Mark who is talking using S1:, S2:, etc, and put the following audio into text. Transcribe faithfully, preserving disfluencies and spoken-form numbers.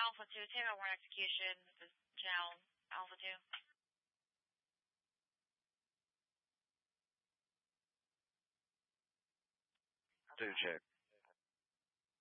S1: Alpha two, take out one execution, this is Channel Alpha two.
S2: Two check.